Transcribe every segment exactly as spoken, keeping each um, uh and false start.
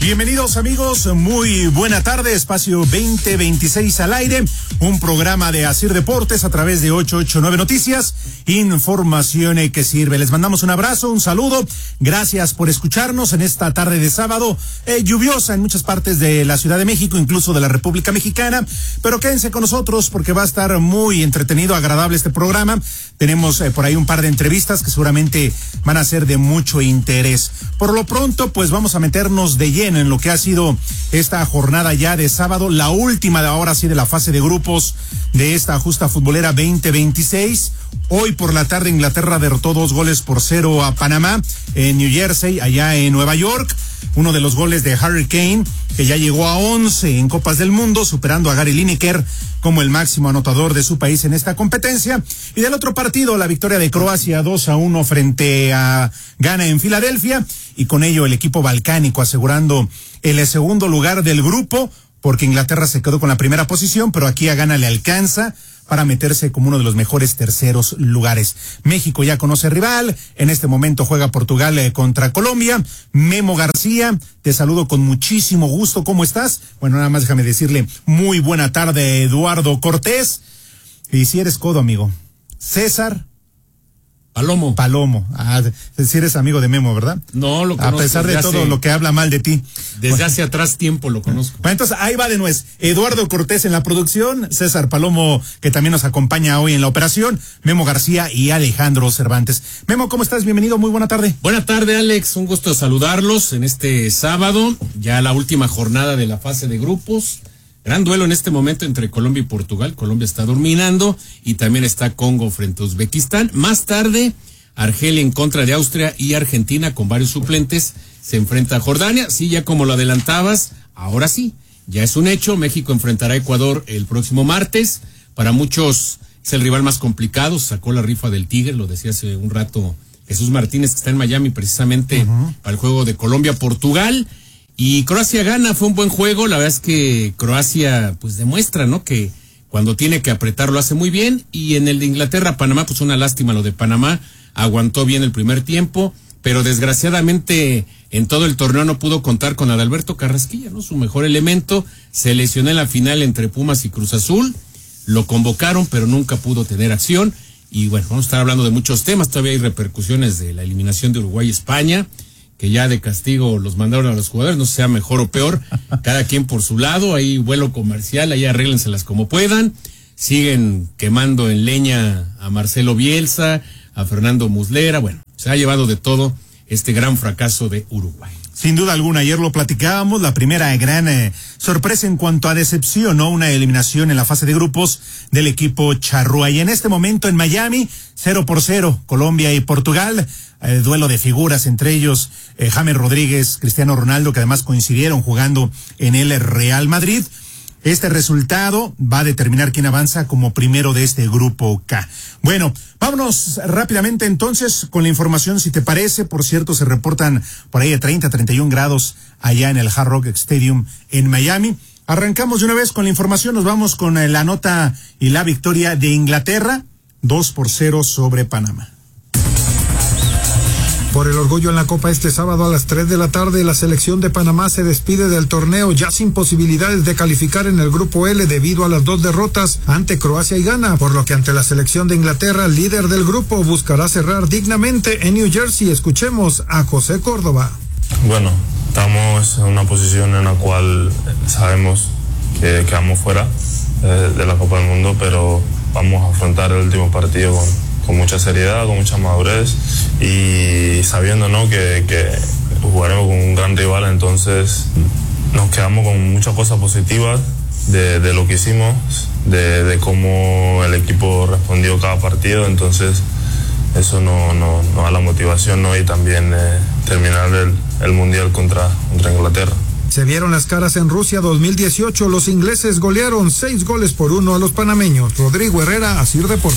Bienvenidos amigos, muy buena tarde, espacio veinte veintiséis al aire, un programa de Asir Deportes a través de ochocientos ochenta y nueve Noticias, información que sirve. Les mandamos un abrazo, un saludo, gracias por escucharnos en esta tarde de sábado, eh, lluviosa en muchas partes de la Ciudad de México, incluso de la República Mexicana, pero quédense con nosotros porque va a estar muy entretenido, agradable este programa. Tenemos eh, por ahí un par de entrevistas que seguramente van a ser de mucho interés. Por lo pronto, pues vamos a meternos de lleno en lo que ha sido esta jornada ya de sábado, la última de ahora sí de la fase de grupos de esta justa futbolera veinte veintiséis. Hoy por la tarde Inglaterra derrotó dos goles por cero a Panamá en New Jersey, allá en Nueva York. Uno de los goles de Harry Kane, que ya llegó a once en Copas del Mundo, superando a Gary Lineker como el máximo anotador de su país en esta competencia. Y del otro partido, la victoria de Croacia dos a uno frente a Ghana en Filadelfia, y con ello el equipo balcánico asegurando el segundo lugar del grupo, porque Inglaterra se quedó con la primera posición, pero aquí a Ghana le alcanza para meterse como uno de los mejores terceros lugares. México ya conoce rival, en este momento juega Portugal eh, contra Colombia. Memo García, te saludo con muchísimo gusto, ¿cómo estás? Bueno, nada más déjame decirle muy buena tarde, Eduardo Cortés. Y si eres codo, amigo. César Palomo. Palomo. Ah, si eres amigo de Memo, ¿verdad? No, lo conozco. A pesar de todo hace, lo que habla mal de ti. Desde bueno. hace atrás tiempo lo conozco. Bueno, entonces ahí va de nuez. Eduardo Cortés en la producción, César Palomo, que también nos acompaña hoy en la operación, Memo García y Alejandro Cervantes. Memo, ¿cómo estás? Bienvenido, muy buena tarde. Buena tarde, Alex. Un gusto saludarlos en este sábado, ya la última jornada de la fase de grupos. Gran duelo en este momento entre Colombia y Portugal. Colombia está dominando y también está Congo frente a Uzbekistán. Más tarde, Argelia en contra de Austria y Argentina con varios suplentes se enfrenta a Jordania. Sí, ya como lo adelantabas, ahora sí, ya es un hecho. México enfrentará a Ecuador el próximo martes. Para muchos es el rival más complicado. Sacó la rifa del Tigre, lo decía hace un rato Jesús Martínez, que está en Miami precisamente uh-huh. para el juego de Colombia-Portugal. Y Croacia gana, fue un buen juego. La verdad es que Croacia pues demuestra, ¿no?, que cuando tiene que apretar lo hace muy bien. Y en el de Inglaterra-Panamá, pues una lástima lo de Panamá. Aguantó bien el primer tiempo, pero desgraciadamente en todo el torneo no pudo contar con Adalberto Carrasquilla, ¿no? Su mejor elemento. Se lesionó en la final entre Pumas y Cruz Azul. Lo convocaron, pero nunca pudo tener acción. Y bueno, vamos a estar hablando de muchos temas. Todavía hay repercusiones de la eliminación de Uruguay y España, que ya de castigo los mandaron a los jugadores, no sé sea mejor o peor, cada quien por su lado. Hay vuelo comercial, ahí arréglenselas como puedan. Siguen quemando en leña a Marcelo Bielsa, a Fernando Muslera. Bueno, se ha llevado de todo este gran fracaso de Uruguay. Sin duda alguna, ayer lo platicábamos, la primera gran eh, sorpresa en cuanto a decepción, ¿no? Una eliminación en la fase de grupos del equipo charrúa. Y en este momento en Miami, cero por cero, Colombia y Portugal, eh, duelo de figuras, entre ellos eh, James Rodríguez, Cristiano Ronaldo, que además coincidieron jugando en el Real Madrid. Este resultado va a determinar quién avanza como primero de este grupo K. Bueno, vámonos rápidamente entonces con la información, si te parece. Por cierto, se reportan por ahí de treinta, treinta y un grados allá en el Hard Rock Stadium en Miami. Arrancamos de una vez con la información, nos vamos con la nota y la victoria de Inglaterra, dos por cero sobre Panamá. Por el orgullo en la Copa este sábado a las tres de la tarde, la selección de Panamá se despide del torneo ya sin posibilidades de calificar en el grupo L debido a las dos derrotas ante Croacia y Ghana, por lo que ante la selección de Inglaterra, líder del grupo, buscará cerrar dignamente en New Jersey. Escuchemos a José Córdoba. Bueno, estamos en una posición en la cual sabemos que quedamos fuera eh, de la Copa del Mundo, pero vamos a afrontar el último partido con con mucha seriedad, con mucha madurez y sabiendo, ¿no?, que, que jugaremos con un gran rival. Entonces nos quedamos con muchas cosas positivas de, de lo que hicimos, de, de cómo el equipo respondió cada partido. Entonces eso no, no, nos da la motivación, ¿no?, y también eh, terminar el, el Mundial contra, contra Inglaterra. Se vieron las caras en Rusia dos mil dieciocho. Los ingleses golearon seis goles por uno a los panameños. Rodrigo Herrera, Asir Deportes.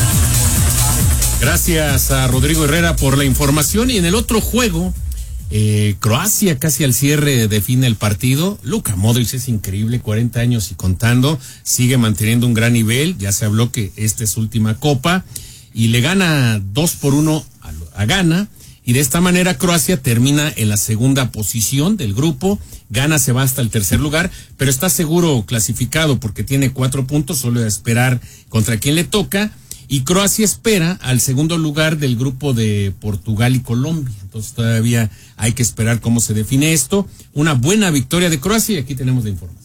Gracias a Rodrigo Herrera por la información. Y en el otro juego, eh, Croacia casi al cierre define el partido. Luka Modric es increíble, cuarenta años y contando, sigue manteniendo un gran nivel. Ya se habló que esta es su última copa y le gana dos por uno a, a Ghana. Y de esta manera Croacia termina en la segunda posición del grupo, gana, se va hasta el tercer lugar, pero está seguro clasificado porque tiene cuatro puntos, solo a esperar contra quién le toca. Y Croacia espera al segundo lugar del grupo de Portugal y Colombia. Entonces todavía hay que esperar cómo se define esto. Una buena victoria de Croacia y aquí tenemos la información.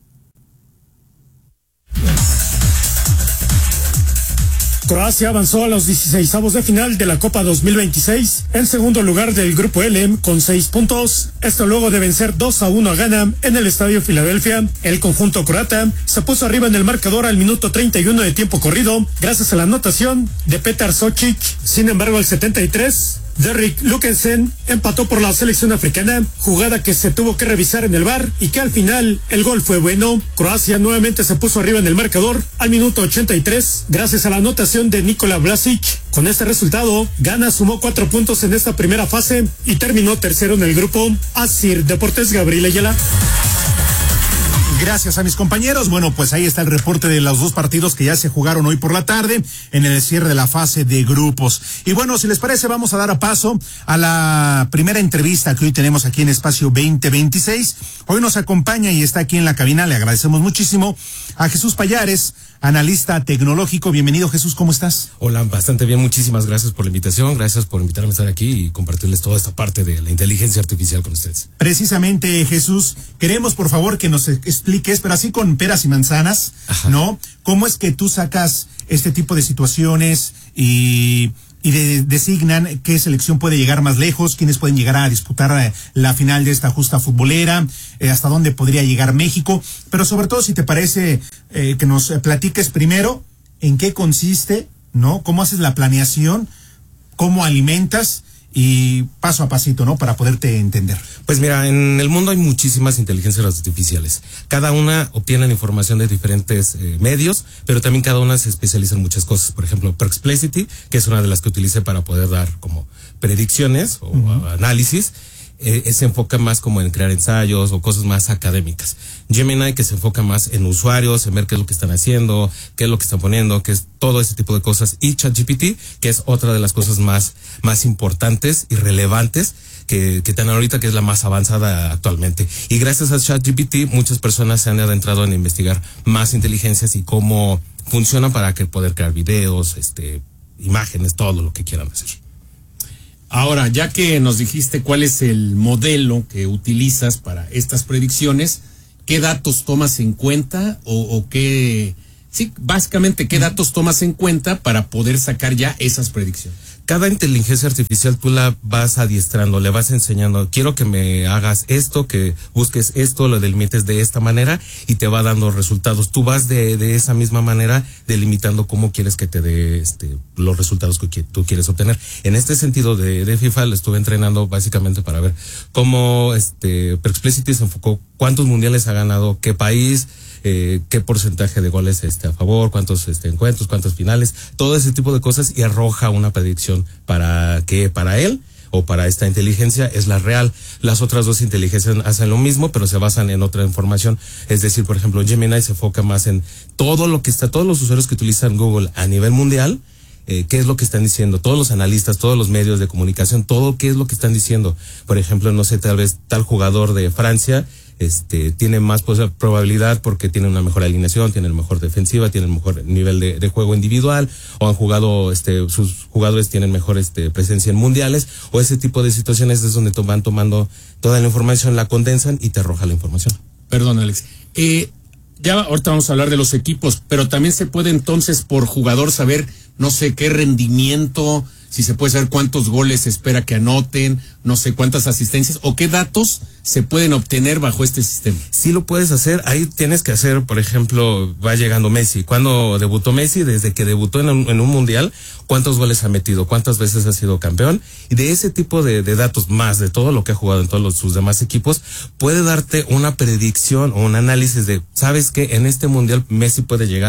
Croacia avanzó a los dieciseisavos de final de la Copa dos mil veintiséis, en segundo lugar del Grupo L con seis puntos. Esto luego de vencer dos a uno a Ghana en el Estadio Filadelfia. El conjunto croata se puso arriba en el marcador al minuto treinta y uno de tiempo corrido, gracias a la anotación de Petar Sotšić. Sin embargo, al setenta y tres, Derrick Lukesen empató por la selección africana, jugada que se tuvo que revisar en el V A R y que al final el gol fue bueno. Croacia nuevamente se puso arriba en el marcador al minuto ochenta y tres, gracias a la anotación de Nikola Vlasic. Con este resultado, Ghana sumó cuatro puntos en esta primera fase y terminó tercero en el grupo. Asir Deportes, Gabriel Ayala. Gracias a mis compañeros. Bueno, pues ahí está el reporte de los dos partidos que ya se jugaron hoy por la tarde en el cierre de la fase de grupos. Y bueno, si les parece, vamos a dar a paso a la primera entrevista que hoy tenemos aquí en Espacio veinte veintiséis. Hoy nos acompaña y está aquí en la cabina, le agradecemos muchísimo a Jesús Pallares, analista tecnológico. Bienvenido, Jesús, ¿cómo estás? Hola, bastante bien, muchísimas gracias por la invitación, gracias por invitarme a estar aquí y compartirles toda esta parte de la inteligencia artificial con ustedes. Precisamente, Jesús, queremos por favor que nos expliques, pero así con peras y manzanas, Ajá. ¿no? ¿Cómo es que tú sacas este tipo de situaciones y... y de, designan qué selección puede llegar más lejos, quiénes pueden llegar a disputar eh, la final de esta justa futbolera, eh, hasta dónde podría llegar México, pero sobre todo si te parece eh, que nos platiques primero en qué consiste, ¿no? Cómo haces la planeación, cómo alimentas y paso a pasito, ¿no? Para poderte entender. Pues mira, en el mundo hay muchísimas inteligencias artificiales. Cada una obtiene la información de diferentes eh, medios, pero también cada una se especializa en muchas cosas. Por ejemplo, Perplexity, que es una de las que utilicé para poder dar como predicciones o uh-huh. análisis, eh, se enfoca más como en crear ensayos o cosas más académicas. Gemini, que se enfoca más en usuarios, en ver qué es lo que están haciendo, qué es lo que están poniendo, qué es todo ese tipo de cosas. Y ChatGPT, que es otra de las cosas más, más importantes y relevantes que, que están ahorita, que es la más avanzada actualmente. Y gracias a ChatGPT, muchas personas se han adentrado en investigar más inteligencias y cómo funcionan para que poder crear videos, este, imágenes, todo lo que quieran hacer. Ahora, ya que nos dijiste cuál es el modelo que utilizas para estas predicciones, ¿qué datos tomas en cuenta o, o qué, sí, básicamente qué datos tomas en cuenta para poder sacar ya esas predicciones? Cada inteligencia artificial tú la vas adiestrando, le vas enseñando, quiero que me hagas esto, que busques esto, lo delimites de esta manera y te va dando resultados. Tú vas de, de esa misma manera delimitando cómo quieres que te dé este, los resultados que tú quieres obtener. En este sentido de, de FIFA lo estuve entrenando básicamente para ver cómo este, Perplexity se enfocó, cuántos mundiales ha ganado, qué país, Eh, qué porcentaje de goles este, a favor, cuántos este, encuentros, cuántos finales, todo ese tipo de cosas y arroja una predicción para que para él o para esta inteligencia es la real. Las otras dos inteligencias hacen lo mismo, pero se basan en otra información. Es decir, por ejemplo, Gemini se enfoca más en todo lo que está, todos los usuarios que utilizan Google a nivel mundial, eh, qué es lo que están diciendo, todos los analistas, todos los medios de comunicación, todo qué es lo que están diciendo. Por ejemplo, no sé, tal vez tal jugador de Francia este tiene más probabilidad porque tiene una mejor alineación, tiene mejor defensiva, tiene el mejor nivel de, de juego individual, o han jugado, este sus jugadores tienen mejor este presencia en mundiales, o ese tipo de situaciones es donde van tomando toda la información, la condensan y te arroja la información. Perdón, Alex. Eh, ya ahorita vamos a hablar de los equipos, pero también se puede entonces por jugador saber, no sé, qué rendimiento, si se puede saber cuántos goles se espera que anoten, no sé cuántas asistencias o qué datos se pueden obtener bajo este sistema. Sí lo puedes hacer, ahí tienes que hacer, por ejemplo, va llegando Messi. ¿Cuándo debutó Messi? Desde que debutó en un, en un mundial, ¿cuántos goles ha metido? ¿Cuántas veces ha sido campeón? Y de ese tipo de, de datos, más de todo lo que ha jugado en todos los, sus demás equipos, puede darte una predicción o un análisis de, ¿sabes qué? En este mundial Messi puede llegar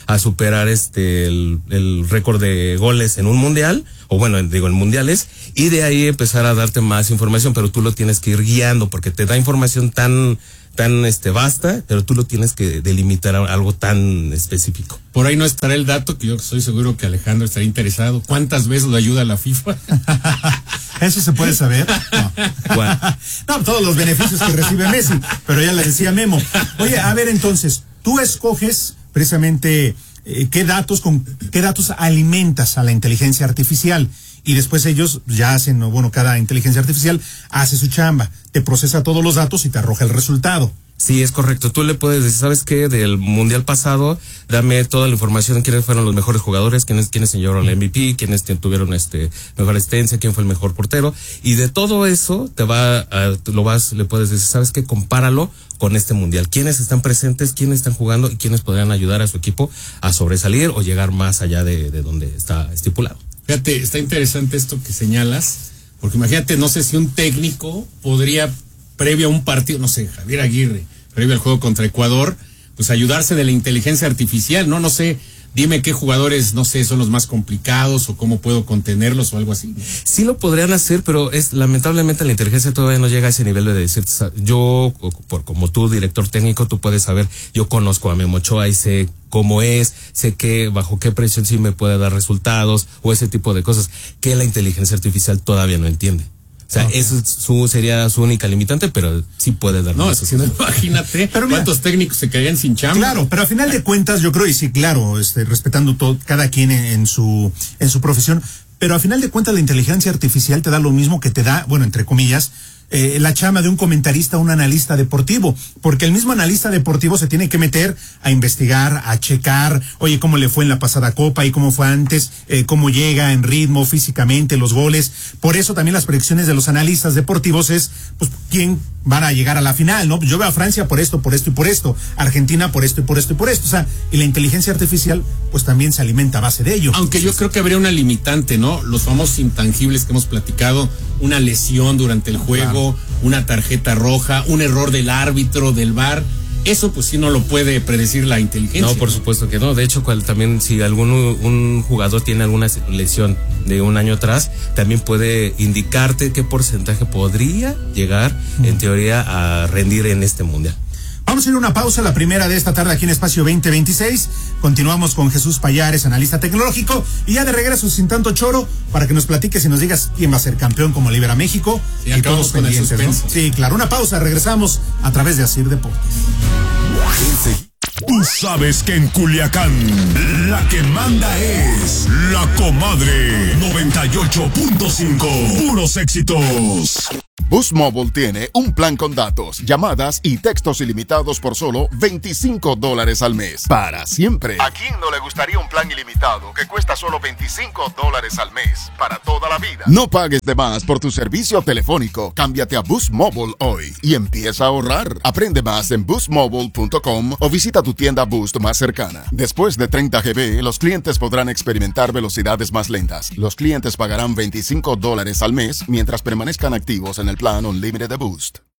a superar este el, el récord de goles en un mundial, o bueno, digo en mundiales, y de ahí empezar a darte más información, pero tú lo tienes que ir guiando porque te da información tan tan este vasta, pero tú lo tienes que delimitar a algo tan específico. Por ahí no estará el dato, que yo estoy seguro que Alejandro estaría interesado. ¿Cuántas veces lo ayuda la FIFA? ¿Eso se puede saber? No. Bueno. No, todos los beneficios que recibe Messi, pero ya le decía Memo. Oye, a ver entonces, tú escoges precisamente eh, qué datos, con qué datos alimentas a la inteligencia artificial. Y después ellos ya hacen, bueno, cada inteligencia artificial hace su chamba, te procesa todos los datos y te arroja el resultado. Sí, es correcto. Tú le puedes decir, ¿sabes qué? Del mundial pasado, dame toda la información de quiénes fueron los mejores jugadores, quiénes, quiénes se llevaron el M V P, quiénes tuvieron este mejor asistencia, quién fue el mejor portero. Y de todo eso, te va a, lo vas, le puedes decir, ¿sabes qué? Compáralo con este mundial. ¿Quiénes están presentes? ¿Quiénes están jugando? Y quiénes podrían ayudar a su equipo a sobresalir o llegar más allá de, de donde está estipulado. Fíjate, está interesante esto que señalas, porque imagínate, no sé si un técnico podría, previo a un partido, no sé, Javier Aguirre, previo al juego contra Ecuador, pues ayudarse de la inteligencia artificial, ¿no? No sé, dime qué jugadores, no sé, son los más complicados o cómo puedo contenerlos o algo así. Sí lo podrían hacer, pero es lamentablemente la inteligencia todavía no llega a ese nivel de decir, yo, por como tú, director técnico, tú puedes saber, yo conozco a Memo Ochoa y sé cómo es, sé que bajo qué presión sí me puede dar resultados o ese tipo de cosas que la inteligencia artificial todavía no entiende. O sea, okay. Eso es su, sería su única limitante, pero sí puede dar. No, eso no, imagínate pero mira, cuántos técnicos se caían sin chamba. Claro, pero a final de cuentas yo creo, y sí, claro, este, respetando todo, cada quien en, en su, en su profesión, pero a final de cuentas la inteligencia artificial te da lo mismo que te da, bueno, entre comillas, Eh, la chamba de un comentarista, un analista deportivo, porque el mismo analista deportivo se tiene que meter a investigar, a checar, oye, cómo le fue en la pasada copa y cómo fue antes, eh, cómo llega en ritmo, físicamente, los goles. Por eso también las predicciones de los analistas deportivos es, pues, quién van a llegar a la final, ¿no? Yo veo a Francia por esto, por esto y por esto, Argentina por esto y por esto y por esto, o sea, y la inteligencia artificial, pues también se alimenta a base de ello. Aunque yo creo que habría una limitante, ¿no? Los famosos intangibles que hemos platicado, una lesión durante el juego, claro, una tarjeta roja, un error del árbitro, del V A R, eso pues sí no lo puede predecir la inteligencia. No, por supuesto que no. De hecho, cual, también si algún un jugador tiene alguna lesión de un año atrás, también puede indicarte qué porcentaje podría llegar, mm. en teoría, a rendir en este mundial. Vamos a ir a una pausa, la primera de esta tarde aquí en Espacio veinte veintiséis. Continuamos con Jesús Payares, analista tecnológico, y ya de regreso sin tanto choro para que nos platiques y nos digas quién va a ser campeón, como libera México. Sí, y todos con pendientes, el ¿no? Sí, claro, una pausa, regresamos a través de Asir Deportes. Tú sabes que en Culiacán la que manda es La Comadre noventa y ocho punto cinco. Puros éxitos. Boost Mobile tiene un plan con datos, llamadas y textos ilimitados por solo veinticinco dólares al mes. Para siempre. ¿A quién no le gustaría un plan ilimitado que cuesta solo veinticinco dólares al mes? Para toda la vida. No pagues de más por tu servicio telefónico. Cámbiate a Boost Mobile hoy y empieza a ahorrar. Aprende más en boost mobile punto com o visita tu tienda Boost más cercana. Después de treinta gigabytes, los clientes podrán experimentar velocidades más lentas. Los clientes pagarán veinticinco dólares al mes mientras permanezcan activos en el plan Unlimited de Boost.